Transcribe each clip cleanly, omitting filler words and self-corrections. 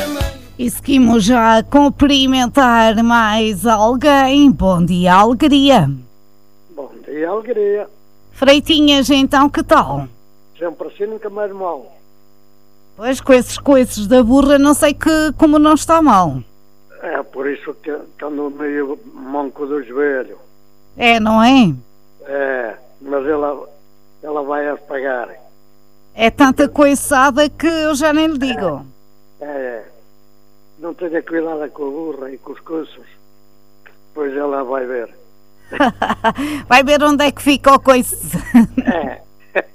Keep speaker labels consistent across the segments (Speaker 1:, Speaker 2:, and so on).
Speaker 1: E seguimos já a cumprimentar mais alguém. Bom dia, alegria.
Speaker 2: Bom dia, alegria.
Speaker 1: Freitinhas, então, que tal?
Speaker 2: Sempre assim, nunca mais mal.
Speaker 1: Pois, com esses coices da burra, não sei como não está mal.
Speaker 2: É por isso que ando meio manco do joelho.
Speaker 1: É, não é?
Speaker 2: É, mas ela vai apagar.
Speaker 1: É tanta coiçada que eu já nem lhe digo.
Speaker 2: É. Não tenha cuidado com a burra e com os coices. Depois ela vai ver.
Speaker 1: Vai ver onde é que fica o coice.
Speaker 2: É.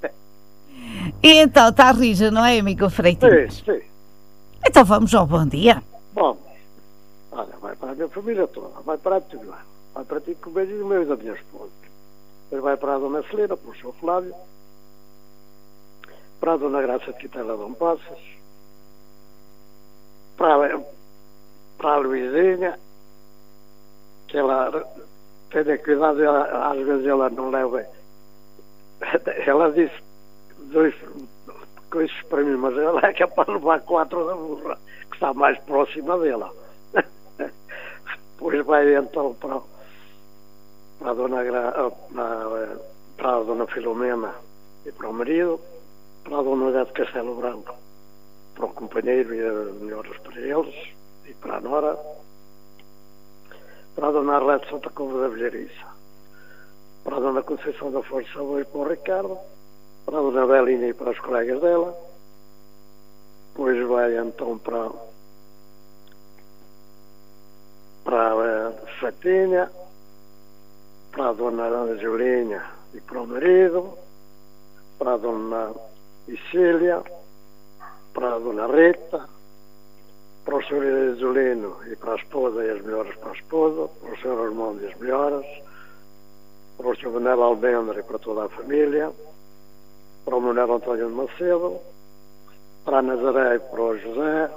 Speaker 1: E então, está rija, não é, amigo Freitinhas?
Speaker 2: Sim.
Speaker 1: Então vamos ao bom dia.
Speaker 2: Bom, olha, vai para a minha família toda, vai para a tua, vai para ti com o beijinho meu e da minha esposa. Depois vai para a dona Celina, para o seu Flávio, para a dona Graça de Quitela Dom Passos, para a Luizinha, que ela tenha cuidado, às vezes ela não leva. Ela disse 2 coisas para mim, mas ela é capaz de levar 4 da burra, que está mais próxima dela. Depois vai então para a dona Filomena e para o marido, para a dona Odete de Castelo Branco, para o companheiro e as melhoras para eles, e para a nora, para a dona Arlete de Santa Cova da Vilhariça, para a dona Conceição da Força e para o Ricardo, para a dona Belinha e para os colegas dela. Depois vai então para a Fatinha, para a dona Julinha e para o marido, para a dona Isília, para a dona Rita, para o senhor Isolino e para a esposa e as melhoras para a esposa, para o senhor Armando e as melhoras, para o senhor Manuel Almendra e para toda a família, para o Manuel António de Macedo, para a Nazaré e para o José,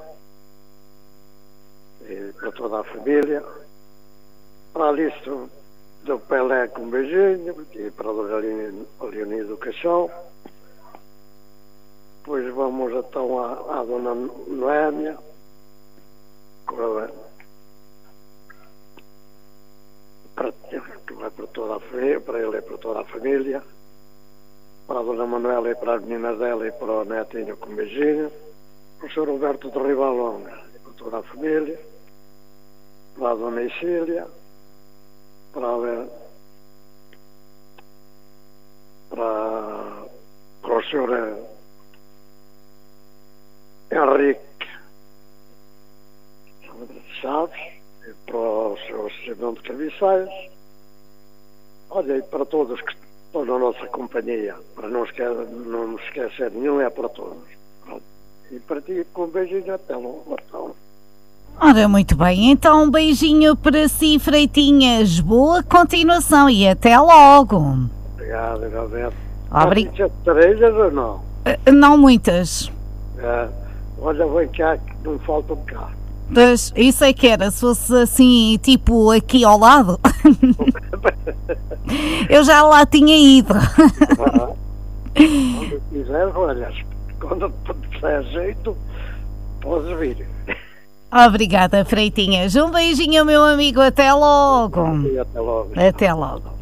Speaker 2: e para toda a família, para a Alice do Pelé com um beijinho, e para a dona Leonie do Caixão. Depois vamos então à dona Noémia, que vai para toda a família, para ele e para toda a família, para a dona Manuela e para as meninas dela e para o netinho com um beijinho, para o senhor Roberto de Ribalonga e para toda a família, para a dona Isília, para o senhor Henrique Chaves e para o senhor Simão de Cabiçais. Olha, e para todos que estão na nossa companhia, para não nos esquecer nenhum, é para todos. Pronto. E para ti, com um beijinho, até logo.
Speaker 1: Ora, muito bem, então um beijinho para si, Freitinhas, boa continuação e até logo.
Speaker 2: Obrigado, igualmente.
Speaker 1: Obrigado.
Speaker 2: Cerejas ou não?
Speaker 1: Não muitas.
Speaker 2: Olha, vem cá que não falta um cá.
Speaker 1: Mas isso é que era, se fosse assim, tipo aqui ao lado, eu já lá tinha ido.
Speaker 2: Quando quiseres, olha, quando te der jeito, podes vir.
Speaker 1: Obrigada, Freitinhas. Um beijinho, meu amigo. Até logo.
Speaker 2: E até logo.
Speaker 1: Até logo.